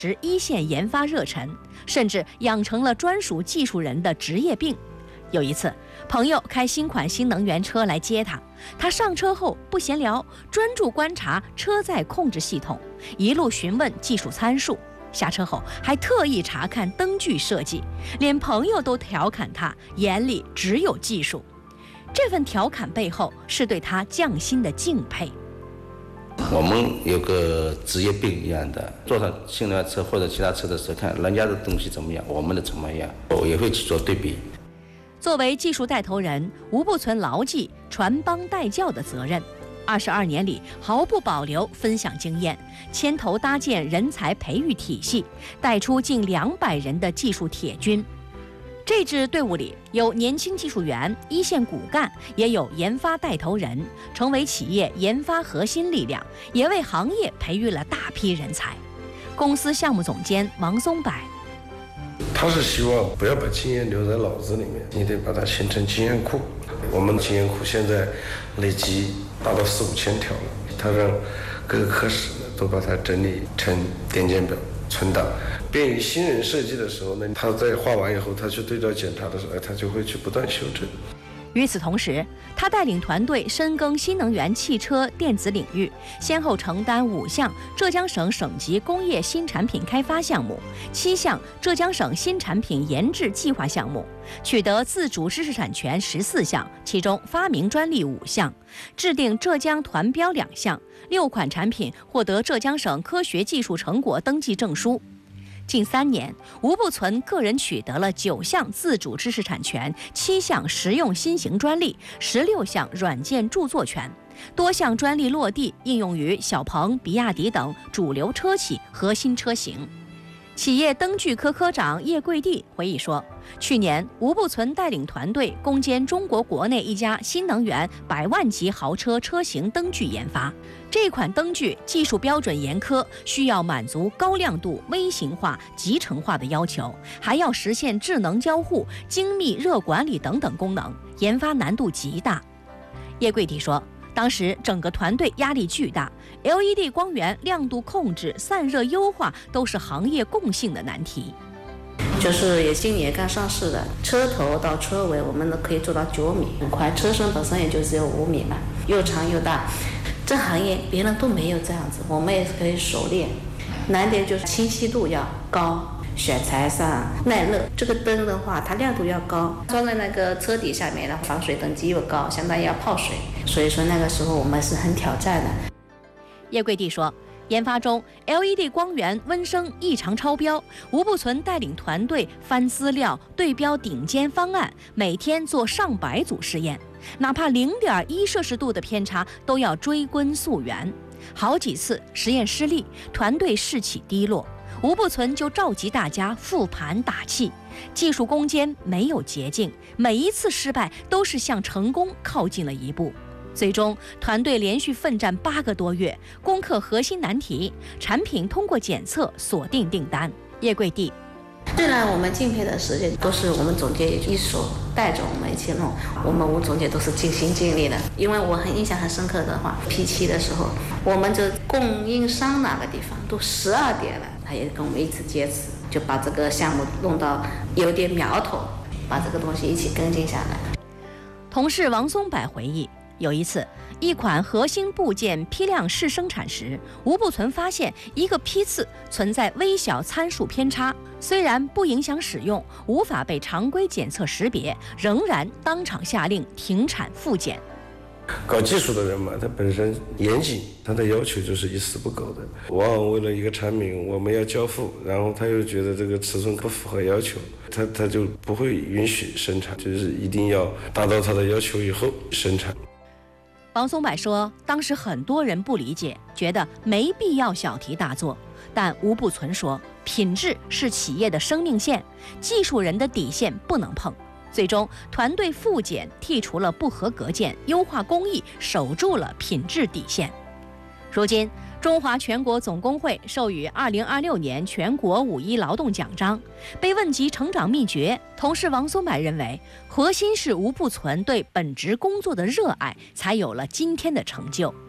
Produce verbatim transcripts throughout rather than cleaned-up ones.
持一线研发热忱，甚至养成了专属技术人的职业病。有一次，朋友开新款新能源车来接他，他上车后不闲聊，专注观察车载控制系统，一路询问技术参数。下车后还特意查看灯具设计，连朋友都调侃他眼里只有技术。这份调侃背后是对他匠心的敬佩。 我们有个职业病一样的，坐上新能源车或者其他车的时候，看人家的东西怎么样，我们的怎么样，我也会去做对比。 作为技术带头人，无不存牢记传帮带教的责任。二十二年里，毫不保留分享经验，牵头搭建人才培育体系，带出近两百人的技术铁军。这支队伍里有年轻技术员、一线骨干，也有研发带头人，成为企业研发核心力量，也为行业培育了大批人才。公司项目总监王松柏， 他是希望不要把经验留在脑子里面，你得把它形成经验库。我们的经验库现在累计达到四五千条了，他让各个科室呢都把它整理成点检表存档，便于新人设计的时候呢，他在画完以后，他去对照检查的时候，他就会去不断修正。 与此同时，他带领团队深耕新能源汽车电子领域，先后承担五项浙江省省级工业新产品开发项目，七项浙江省新产品研制计划项目，取得自主知识产权十四项，其中发明专利五项，制定浙江团标两项，六款产品获得浙江省科学技术成果登记证书。近三年，无不存个人取得了九项自主知识产权、七项实用新型专利、十六项软件著作权，多项专利落地应用于小鹏、比亚迪等主流车企核心车型。企业灯具科科长叶桂地回忆说，去年吴不存带领团队攻坚中国国内一家新能源百万级豪车车型灯具研发。这款灯具技术标准严苛，需要满足高亮度、微型化、集成化的要求，还要实现智能交互、精密热管理等等功能，研发难度极大。叶桂地说，当时整个团队压力巨大 ，L E D 光源亮度控制、散热优化都是行业共性的难题。 就是也今年刚上市的，车头到车尾我们都可以做到九米，很快，车身本身也就只有五米嘛，又长又大。这行业别人都没有这样子，我们也可以熟练。难点就是清晰度要高，选材上耐热。这个灯的话，它亮度要高，装在那个车底下面的防水等级又高，相当于要泡水。所以说那个时候我们是很挑战的。 叶桂地说，研发中 L E D 光源温升异常超标，吴不存带领团队翻资料、对标顶尖方案，每天做上百组试验，哪怕零点一摄氏度的偏差都要追根溯源。好几次实验失利，团队士气低落，吴不存就召集大家复盘打气。技术攻坚没有捷径，每一次失败都是向成功靠近了一步。最终，团队连续奋战八个多月，攻克核心难题，产品通过检测锁定订单。叶桂地， 虽然我们敬佩的事情都是我们总监一手带着我们一起弄，我们吴总监都是尽心尽力的。因为我很印象很深刻的话 ，P 七 的时候，我们这供应商那个地方都十二点了，他也跟我们一起坚持，就把这个项目弄到有点苗头，把这个东西一起跟进下来。 同事王松柏回忆，有一次，一款核心部件批量试生产时，吴不存发现一个批次存在微小参数偏差，虽然不影响使用，无法被常规检测识别，仍然当场下令停产复检。 搞技术的人嘛，他本身严谨，他的要求就是一丝不苟的。往往为了一个产品我们要交付，然后他又觉得这个尺寸不符合要求，他他就不会允许生产，就是一定要达到他的要求以后生产。 王松柏说，当时很多人不理解，觉得没必要小题大做，但吴不存说，品质是企业的生命线，技术人的底线不能碰。最终，团队复检剔除了不合格件，优化工艺，守住了品质底线。如今，中华全国总工会授予二零二六年全国五一劳动奖章。被问及成长秘诀，同事王松柏认为，核心是吴不存对本职工作的热爱，才有了今天的成就。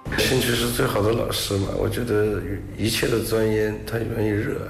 兴趣是最好的老师嘛，我觉得一切的钻研，它源于热爱。